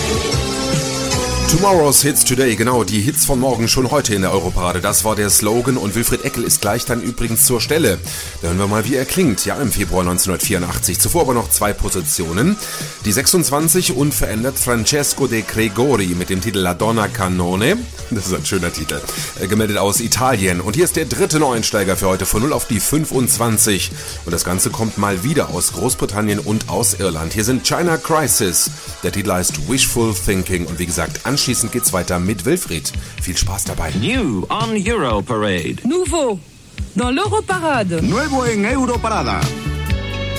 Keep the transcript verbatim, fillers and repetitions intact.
Tomorrow's Hits Today, genau, die Hits von morgen schon heute in der Europarade, das war der Slogan und Wilfried Eckel ist gleich dann übrigens zur Stelle. Da hören wir mal, wie er klingt, ja im Februar neunzehnhundertvierundachtzig, zuvor aber noch zwei Positionen. Die sechsundzwanzig unverändert Francesco De Gregori mit dem Titel La Donna Cannone, das ist ein schöner Titel, gemeldet aus Italien. Und hier ist der dritte Neueinsteiger für heute von null auf die fünfundzwanzig und das Ganze kommt mal wieder aus Großbritannien und aus Irland. Hier sind China Crisis, der Titel heißt Wishful Thinking und wie gesagt, anschließend geht's weiter mit Wilfried. Viel Spaß dabei. New on Europarade. Nouveau dans l'Europarade. Nuevo en Europarada.